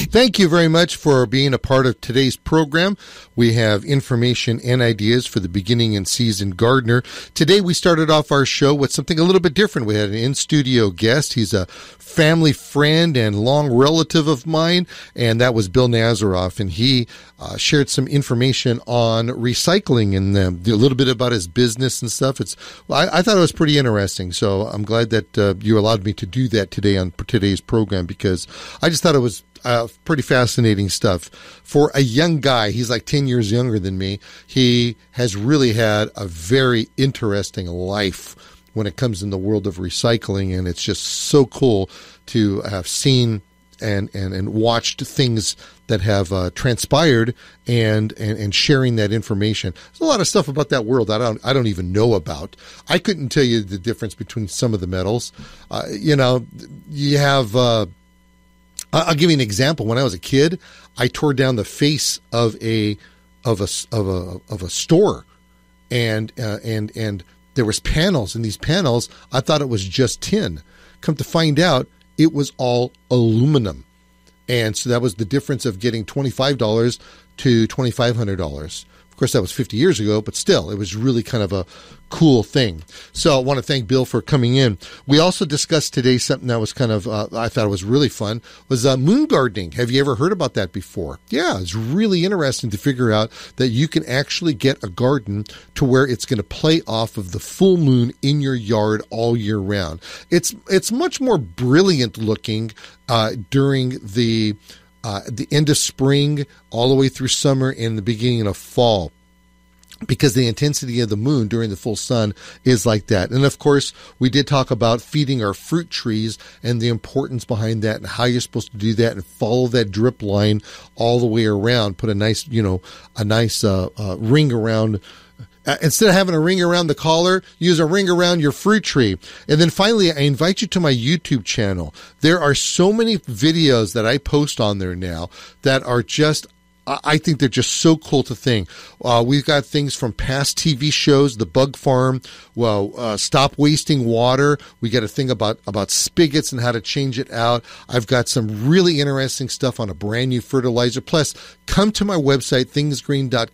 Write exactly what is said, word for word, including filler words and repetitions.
thank you very much for being a part of today's program. We have information and ideas for the beginning and season gardener. Today we started off our show with something a little bit different. We had an in-studio guest. He's a family friend and long relative of mine, and that was Bill Nazaroff, and he uh, shared some information on recycling and um, a little bit about his business and stuff. It's well, I, I thought it was pretty interesting, so I'm glad that uh, you allowed me to do that today on today's program, because I just thought it was uh, pretty fascinating stuff. For a young guy, he's like ten years younger than me, he has really had a very interesting life when it comes in the world of recycling, and it's just so cool to have seen and and, and watched things that have uh, transpired and, and and sharing that information. There's a lot of stuff about that world I don't I don't even know about. I couldn't tell you the difference between some of the metals. Uh, you know, you have. Uh, I'll give you an example. When I was a kid, I tore down the face of a of a of a of a store, and uh, and and. There was panels, and these panels, I thought it was just tin. Come to find out, it was all aluminum. And so that was the difference of getting twenty-five dollars to twenty-five hundred dollars. Of course, that was fifty years ago, but still, it was really kind of a cool thing. So I want to thank Bill for coming in. We also discussed today something that was kind of, uh, I thought it was really fun, was uh, moon gardening. Have you ever heard about that before? Yeah, it's really interesting to figure out that you can actually get a garden to where it's going to play off of the full moon in your yard all year round. It's it's much more brilliant looking uh, during the uh, the end of spring all the way through summer and the beginning of fall, because the intensity of the moon during the full sun is like that. And of course, we did talk about feeding our fruit trees and the importance behind that and how you're supposed to do that and follow that drip line all the way around. Put a nice, you know, a nice uh, uh, ring around. Uh, instead of having a ring around the collar, use a ring around your fruit tree. And then finally, I invite you to my YouTube channel. There are so many videos that I post on there now that are just I think they're just so cool to think. Uh, we've got things from past T V shows, The Bug Farm, well, uh, Stop Wasting Water. We got a thing about, about spigots and how to change it out. I've got some really interesting stuff on a brand new fertilizer. Plus, come to my website, things green dot